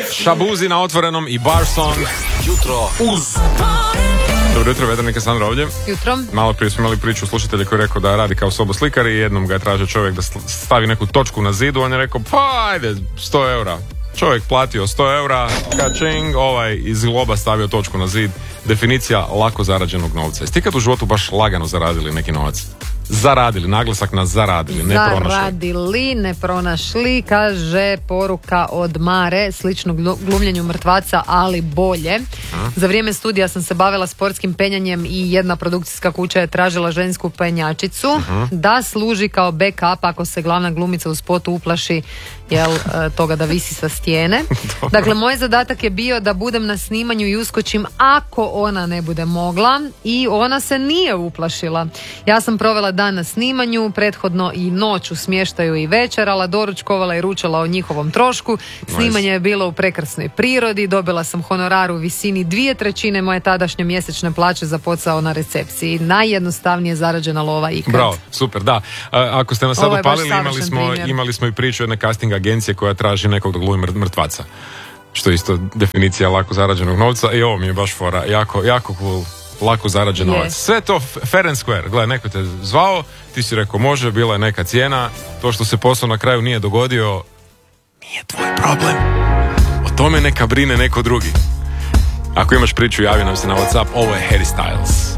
Shabuzi na otvorenom i Bar Song. Jutro uz. Dobro jutro, Vedranik je Sandra ovdje. Jutro. Malo prije smo imali priču slušatelja koji je rekao da radi kao soboslikar i jednom ga je tražio čovjek da stavi neku točku na zidu. On je rekao, pa ajde, 100 eura. Čovjek platio 100 eura, kačing, iz globa stavio točku na zid. Definicija lako zarađenog novca. Jeste ikad u životu baš lagano zaradili neki novac? Zaradili, naglasak na zaradili, ne pronašli. Zaradili, ne pronašli, kaže poruka od Mare, slično glumljenju mrtvaca, ali bolje. Za vrijeme studija sam se bavila sportskim penjanjem i jedna produkcijska kuća je tražila žensku penjačicu da služi kao backup ako se glavna glumica u spotu uplaši toga da visi sa stijene. Dakle, moj zadatak je bio da budem na snimanju i uskočim ako ona ne bude mogla i ona se nije uplašila. Ja sam provela dan na snimanju, prethodno i noć u smještaju i večerala, doručkovala i ručala o njihovom trošku. Snimanje je bilo u prekrasnoj prirodi, dobila sam honorar u visini 2/3 moje tadašnje mjesečne plaće za posao na recepciji. Najjednostavnije zarađena lova ikad. Bravo, super, da. Ako ste nas sad upalili, imali smo i priču jedne casting agencije koja traži nekog da glumi mrtvaca. Što je isto definicija lako zarađenog novca i ovo mi je baš fora, jako cool. Lako zarađen novac. Sve to fair and square. Gledaj, neko te zvao, ti si rekao može, bila je neka cijena, to što se posao na kraju nije dogodio, nije tvoj problem. O tome neka brine neko drugi. Ako imaš priču, javi nam se na WhatsApp. Ovo je Harry Styles.